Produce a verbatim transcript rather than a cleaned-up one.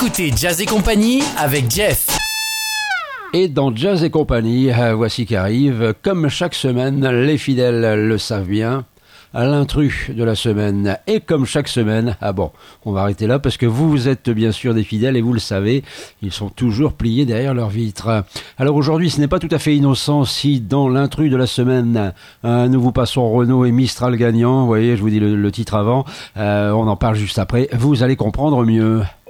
écoutez Jazz et Compagnie avec Jeff. Et dans Jazz et Compagnie, voici qu'arrive, comme chaque semaine, les fidèles le savent bien, l'intrus de la semaine. Et comme chaque semaine, ah bon, on va arrêter là parce que vous, vous êtes bien sûr des fidèles et vous le savez, ils sont toujours pliés derrière leur vitre. Alors aujourd'hui, ce n'est pas tout à fait innocent si dans l'intrus de la semaine, euh, nous vous passons Renaud et Mistral gagnant. Vous voyez, je vous dis le, le titre avant, euh, on en parle juste après, vous allez comprendre mieux.